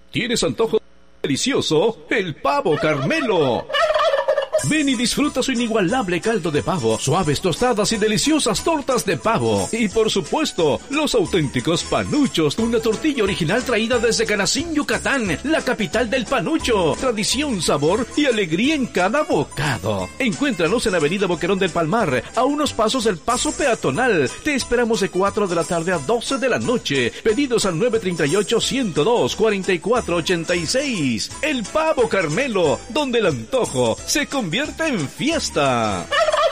¿Tienes antojo delicioso? El Pavo Carmelo. Ven y disfruta su inigualable caldo de pavo, suaves tostadas y deliciosas tortas de pavo. Y por supuesto, los auténticos panuchos, una tortilla original traída desde Canacín, Yucatán, la capital del panucho. Tradición, sabor y alegría en cada bocado. Encuéntranos en Avenida Boquerón del Palmar, a unos pasos del paso peatonal. Te esperamos de 4 de la tarde a 12 de la noche. Pedidos al 938-102-4486. El Pavo Carmelo, donde el antojo se convierte en fiesta.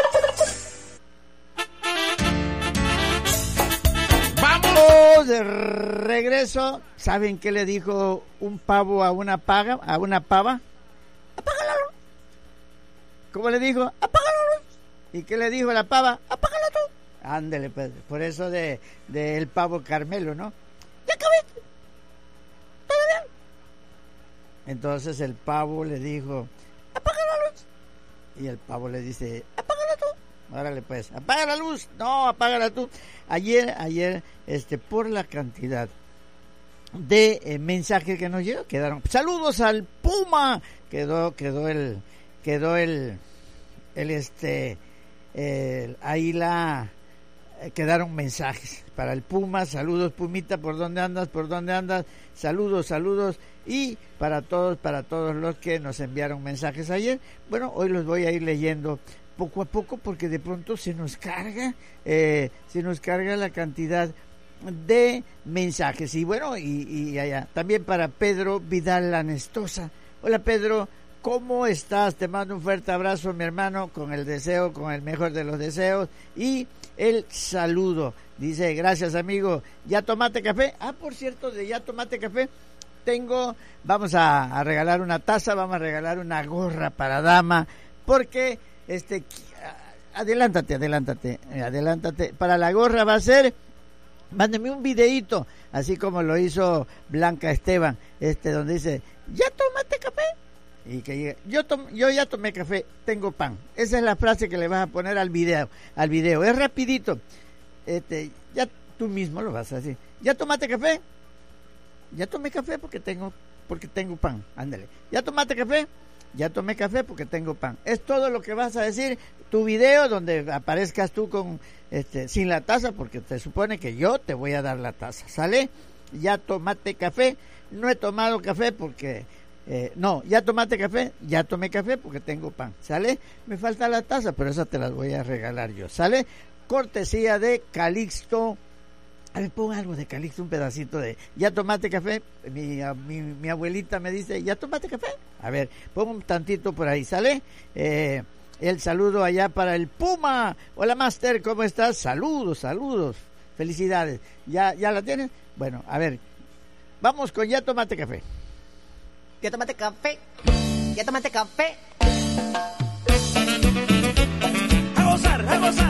¡Vamos! De regreso. ¿Saben qué le dijo un pavo a una pava? ¡Apágala! ¿Cómo le dijo? ¡Apágala! ¿Y qué le dijo la pava? ¡Apágala tú! Ándele, pues. Por eso de el Pavo Carmelo, ¿no? ¡Ya acabé! ¿Todo bien? Entonces el pavo le dijo: ¡apaga la luz! Y el pavo le dice: ¡apágala tú! Órale pues, apaga la luz. No, apágala tú. Ayer, por la cantidad de mensajes que nos llegó, quedaron saludos al Puma. Quedó quedaron mensajes para el Puma. Saludos, Pumita, ¿por dónde andas? Saludos, y para todos los que nos enviaron mensajes ayer. Bueno, hoy los voy a ir leyendo poco a poco porque de pronto se nos carga la cantidad de mensajes. Y bueno, y allá también para Pedro Vidal Lanestosa. Hola Pedro, ¿cómo estás? Te mando un fuerte abrazo, mi hermano, con el mejor de los deseos y el saludo. Dice: gracias amigo. ¿Ya tomaste café? Por cierto, de ya tomaste café, vamos a regalar una taza, vamos a regalar una gorra para dama, porque adelántate. Para la gorra va a ser, mándeme un videíto, así como lo hizo Blanca Esteban, donde dice: ¿ya tomaste café? Y que llegue: yo ya tomé café, tengo pan. Esa es la frase que le vas a poner al video. Es rapidito. Ya tú mismo lo vas a decir: ¿ya tomaste café? Ya tomé café porque tengo pan. Ándale. ¿Ya tomaste café? Ya tomé café porque tengo pan. Es todo lo que vas a decir. Tu video donde aparezcas tú con sin la taza, porque te supone que yo te voy a dar la taza. ¿Sale? Ya tomaste café. No he tomado café porque ya tomaste café. Ya tomé café porque tengo pan. ¿Sale? Me falta la taza, pero esa te las voy a regalar yo. ¿Sale? Cortesía de Calixto. A ver, pon algo de Calixto, un pedacito de ¿ya tomaste café? Mi abuelita me dice: ¿ya tomaste café? A ver, pon un tantito por ahí, ¿sale? El saludo allá para el Puma. Hola, Master, ¿cómo estás? Saludos. Felicidades. ¿Ya la tienes? Bueno, a ver, vamos con ¿ya tomaste café? ¿Ya tomaste café? ¿Ya tomaste café? ¡A gozar!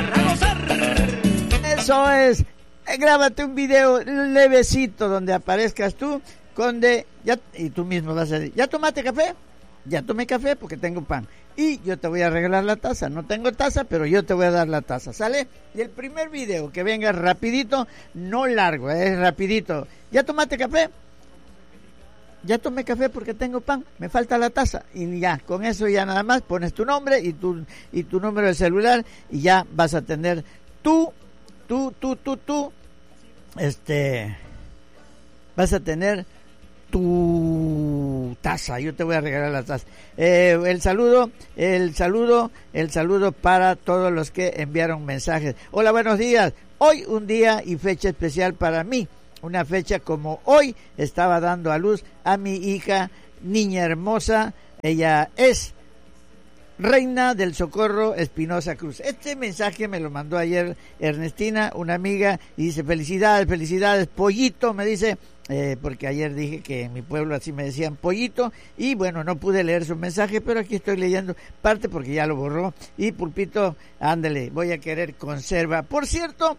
Eso es. Grábate un video levecito donde aparezcas tú y tú mismo vas a decir: ¿ya tomaste café? Ya tomé café porque tengo pan. Y yo te voy a regalar la taza. No tengo taza, pero yo te voy a dar la taza. ¿Sale? Y el primer video que venga rapidito, no largo, es rapidito. ¿Ya tomaste café? Ya tomé café porque tengo pan, me falta la taza. Y ya, con eso ya nada más pones tu nombre y tu número de celular y ya vas a tener vas a tener tu taza. Yo te voy a regalar la taza. El saludo para todos los que enviaron mensajes. Hola, buenos días. Hoy un día y fecha especial para mí. Una fecha como hoy estaba dando a luz a mi hija, niña hermosa. Ella es Reina del Socorro Espinosa Cruz. Este mensaje me lo mandó ayer Ernestina, una amiga, y dice: felicidades, pollito, me dice, porque ayer dije que en mi pueblo así me decían pollito, y bueno, no pude leer su mensaje, pero aquí estoy leyendo parte porque ya lo borró. Y Pulpito, ándale, voy a querer conserva. Por cierto,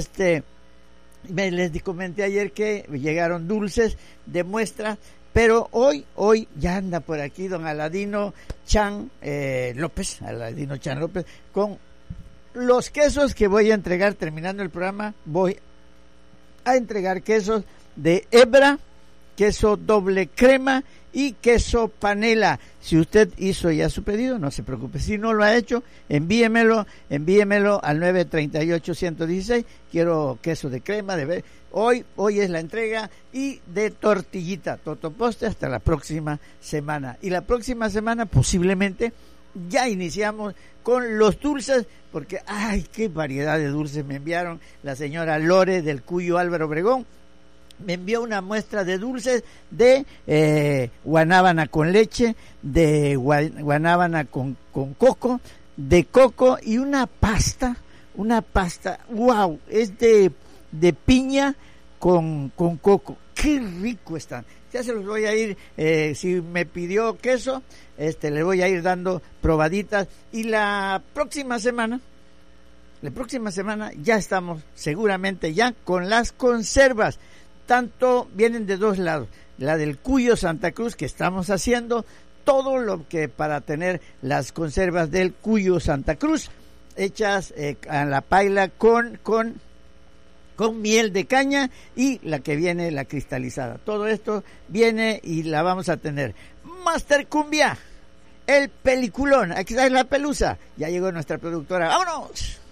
les comenté ayer que llegaron dulces de muestra, pero hoy ya anda por aquí don Aladino Chan López, con los quesos que voy a entregar terminando el programa. Voy a entregar quesos de hebra, queso doble crema y queso panela. Si usted hizo ya su pedido, no se preocupe. Si no lo ha hecho, envíemelo al 938-116. Quiero queso de crema, hoy es la entrega, y de tortillita, totoposte, hasta la próxima semana. Y la próxima semana posiblemente ya iniciamos con los dulces, porque ¡ay, qué variedad de dulces me enviaron! La señora Lore del Cuyo Álvaro Obregón me envió una muestra de dulces de guanábana con leche, de guanábana con coco, de coco, y una pasta, wow, es de piña con coco. ¡Qué rico están! Ya se los voy a ir, si me pidió queso, le voy a ir dando probaditas. Y la próxima semana ya estamos seguramente ya con las conservas. Tanto vienen de dos lados, la del Cuyo Santa Cruz, que estamos haciendo todo lo que para tener las conservas del Cuyo Santa Cruz hechas a la paila con miel de caña, y la que viene, la cristalizada. Todo esto viene y la vamos a tener. Master Cumbia, el peliculón, aquí está la pelusa. Ya llegó nuestra productora. ¡Vámonos!